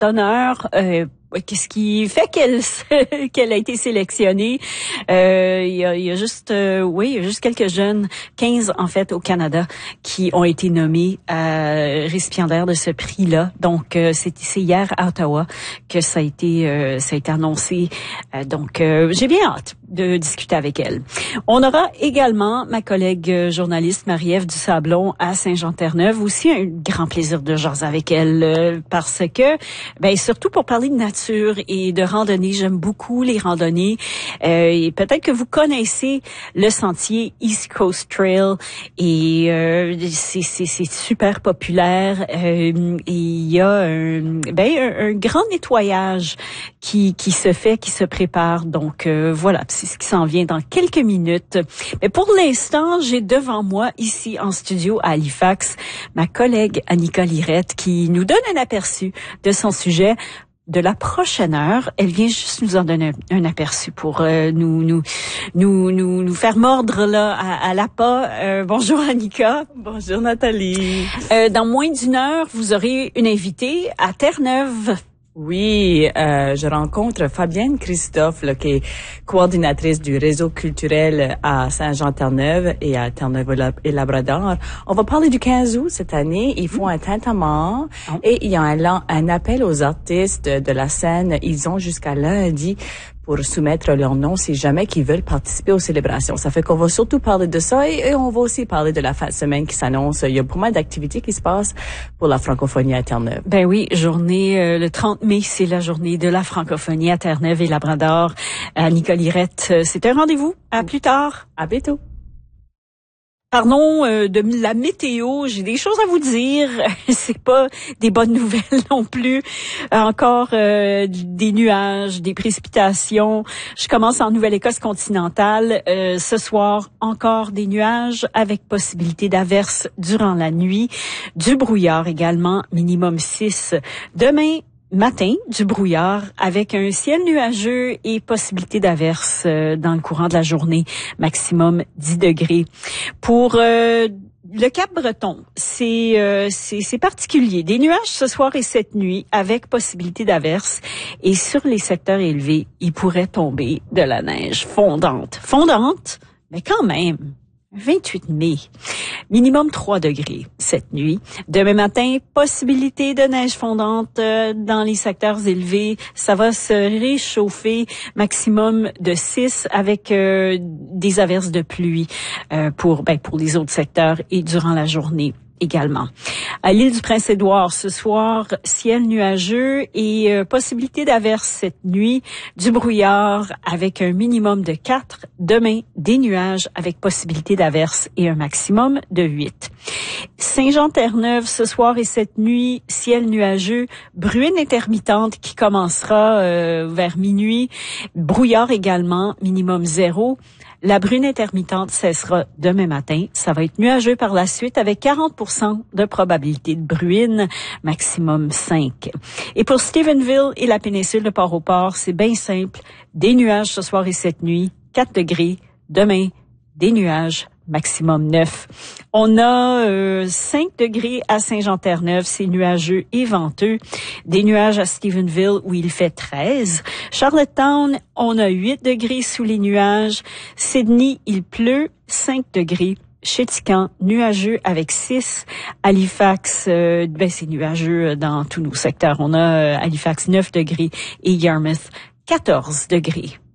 d'honneur. Qu'est-ce qui fait qu'elle a été sélectionnée? Il y a juste quelques jeunes, 15 en fait au Canada, qui ont été nommés récipiendaires de ce prix-là. Donc c'est hier à Ottawa que ça a été annoncé. Donc j'ai bien hâte de discuter avec elle. On aura également ma collègue journaliste Marie-Ève Dusablon à Saint-Jean-Terre-Neuve. Aussi un grand plaisir de jaser avec elle parce que, surtout pour parler de nature et de randonnée. J'aime beaucoup les randonnées. Et peut-être que vous connaissez le sentier East Coast Trail et c'est super populaire. Il y a un grand nettoyage qui se prépare. Donc voilà, c'est ce qui s'en vient dans quelques minutes. Mais pour l'instant, j'ai devant moi ici en studio à Halifax ma collègue Annika Lirette qui nous donne un aperçu de son sujet de la prochaine heure. Elle vient juste nous en donner un aperçu pour nous faire mordre là à l'appât. Bonjour Annika. Bonjour Nathalie. Dans moins d'une heure, vous aurez une invitée à Terre-Neuve. Oui, je rencontre Fabienne Christophe, là, qui est coordinatrice du réseau culturel à Saint-Jean-Terre-Neuve et à Terre-Neuve et Labrador. On va parler du 15 août cette année. Ils font un tintamarre et il y a un appel aux artistes de la scène. Ils ont jusqu'à lundi pour soumettre leur nom si jamais qu'ils veulent participer aux célébrations. Ça fait qu'on va surtout parler de ça et on va aussi parler de la fin de semaine qui s'annonce. Il y a pas mal d'activités qui se passent pour la francophonie à Terre-Neuve. Ben oui, le 30 mai, c'est la journée de la francophonie à Terre-Neuve et Labrador. Annika Lirette, c'est un rendez-vous. À plus tard. À bientôt. Parlons de la météo. J'ai des choses à vous dire. C'est pas des bonnes nouvelles non plus. Encore des nuages, des précipitations. Je commence en Nouvelle-Écosse continentale. Ce soir, encore des nuages avec possibilité d'averses durant la nuit. Du brouillard également, minimum 6. Demain matin, du brouillard avec un ciel nuageux et possibilité d'averses dans le courant de la journée, maximum 10 degrés. Pour le Cap-Breton, c'est particulier. Des nuages ce soir et cette nuit avec possibilité d'averses et sur les secteurs élevés, il pourrait tomber de la neige fondante. Fondante, mais quand même. 28 mai. Minimum 3 degrés cette nuit. Demain matin, possibilité de neige fondante dans les secteurs élevés. Ça va se réchauffer. Maximum de 6 avec des averses de pluie pour les autres secteurs et durant la journée également. À l'île du Prince-Édouard, ce soir, ciel nuageux et possibilité d'averses cette nuit, du brouillard avec un minimum de 4. Demain, des nuages avec possibilité d'averses et un maximum de 8. Saint-Jean-Terre-Neuve, ce soir et cette nuit, ciel nuageux, bruine intermittente qui commencera vers minuit, brouillard également, minimum 0. La bruine intermittente cessera demain matin. Ça va être nuageux par la suite avec 40% de probabilité de bruine, maximum 5. Et pour Stephenville et la péninsule de Port-au-Port, c'est bien simple. Des nuages ce soir et cette nuit, 4 degrés. Demain, des nuages, maximum 9. On a 5 degrés à Saint-Jean-Terre-Neuve, c'est nuageux et venteux. Des nuages à Stephenville où il fait 13. Charlottetown, on a 8 degrés sous les nuages. Sydney, il pleut, 5 degrés. Chéticamp, nuageux avec 6. Halifax, c'est nuageux dans tous nos secteurs. On a Halifax 9 degrés et Yarmouth 14 degrés.